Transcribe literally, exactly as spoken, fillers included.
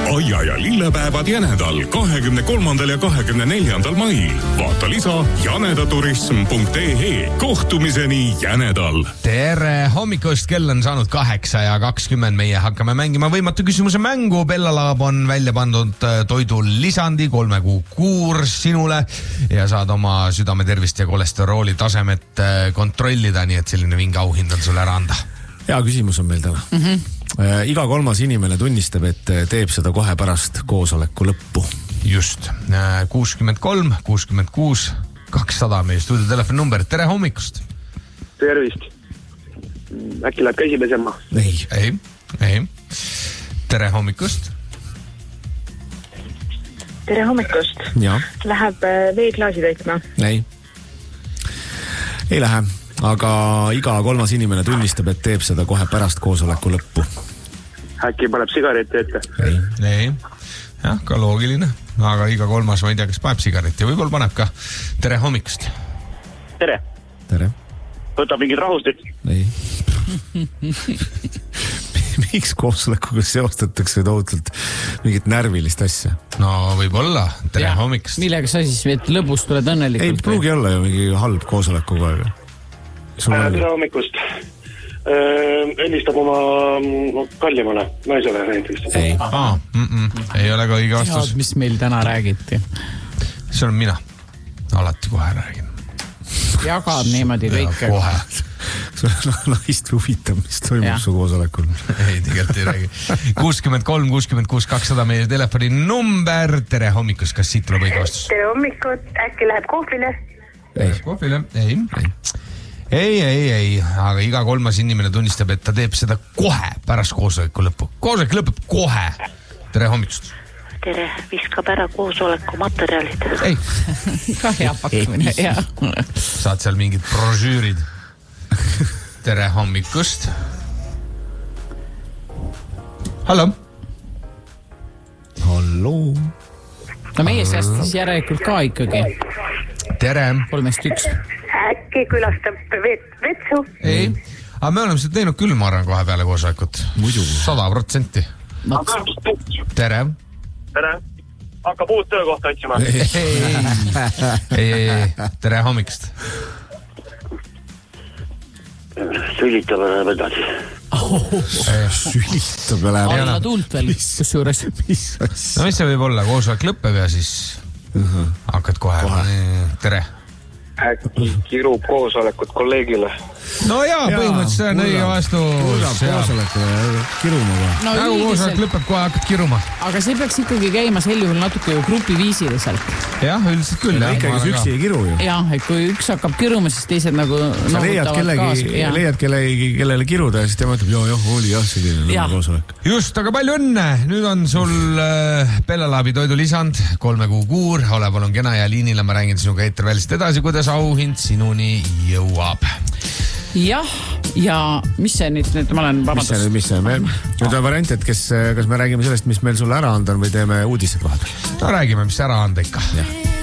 aia- ja lillepäevad Jänedal kahekümne kolmandal ja kahekümne neljandal mail. Vaata lisa janedaturism punkt ee. Kohtumiseni Jänedal. Tere hommikust, kell on saanud kaheksa ja kakskümmend. Meie hakkame mängima võimatu küsimuse mängu. Bellalaab on välja pandud toidulisandi kolme kuu kuur sinule ja saad oma südametervist ja kolesterooli tasemet kontrollida, nii et selline vinge auhind on sulle ära anda. Hea küsimus on meil täna. Mm-hmm. Iga kolmas inimene tunnistab, et teeb seda kohe pärast koosoleku lõppu. Just. kuuskümmend kolm, kuuskümmend kuus, kakssada meie stuudiotelefoni number. Tere hommikust. Tervist. Äkki läheb käsi pesema? Ei. Ei. Ei. Tere hommikust. Tere hommikust. Ja. Läheb veeklaasi täitma? Ei. Ei lähe. Aga iga kolmas inimene tunnistab, et teeb seda kohe pärast koosoleku lõppu. Äkki paneb sigareti ette? Ei. Ei. Jah, ka loogiline. Aga iga kolmas, ma ei tea, kas paneb sigareti. Võib-olla paneb ka. Tere hommikust. Tere. Tere. Võtab mingid rahustit? Ei. Miks koosolekuga seostatakse tohutult mingit närvilist asja? No võib-olla. Tere ja. hommikust. Millega sa siis, et lõbus tuled õnnelikult? Ei pruugi olla ju mingi halb koosolekuga. Tere hommikust. Õnnistab oma kallimale naisele näiteks. Ei. Aa, mm-mm. Ei ole ka õige vastus. Tead, mis meil täna räägiti? See on mina. Alati kohe räägin. Jagad niimoodi kõike. Kohe. Naist huvitab, mis toimub ja. Su koosolekul. Ei, tegelikult ei räägi. kuuskümmend kolm, kuuskümmend kuus, kakssada meie telefoni number. Tere hommikust, kas siit tuleb õige vastus? Tere hommikut, äkki läheb kohvile? Ei. Kohvile? Ei. Ei. Ei, ei, ei, aga iga kolmas inimene tunnistab, et ta teeb seda kohe pärast koosoleku lõppu. Koosolek lõpeb kohe. Tere hommikust. Tere, viskab ära koosoleku materjalid. Ei. Ka hea pakkumine, jah. Saad seal mingid brošüürid. Tere hommikust. Hallo. Hallo. No meie seast siis järelikult ka ikkagi. Tere. Kolmest üks. Äkki külastab vetsu? Ei, aga me oleme seda teinud küll, ma arvan, kohe peale koosolekut. Muidugi. Sada protsenti. Tere. Tere. Hakkab uut töökohta otsima. Ei, ei, ei, ei. Tere hommikust. Sülitab ja läheb edasi. Sülitab ja läheb. Alla tuult veel, kus juures. Mis asja? No mis see võib olla? Koosolek lõpeb ja siis uh-huh. hakkad kohe. kohe. Tere. Äkki kirub koosolekut kolleegile. No jaa, põhimõtteliselt see on õige vastus. Kuulab koosolekule kiruma või? No, nagu koosolek lõpeb, kohe hakkad kiruma. Aga see peaks ikkagi käima sel juhul natuke ju grupiviisiliselt. Jah, üldiselt küll. Ja ikkagi see üksi ei kiru ju. Jah, et kui üks hakkab kiruma, siis teised nagu sa leiad kellegi, leiad kellegi, kellele kiruda ja siis tema ütleb, joo, joo, oli jah, selline ja. Koosolek. Just, aga palju õnne. Nüüd on sul äh, Bellalaabi toidulisand, kolme kuu kuur, ole palun kena ja liinile ma räägin sinuga eeter välist edasi, kuidas auhind sinuni jõuab. Jah, ja mis see nüüd, nüüd ma olen vabandus. Mis see nüüd, mis see? Me, nüüd on variant, et kes, kas me räägime sellest, mis meil sulle ära anda on või teeme uudised vahepeal? No räägime, mis ära anda ikka. Jah.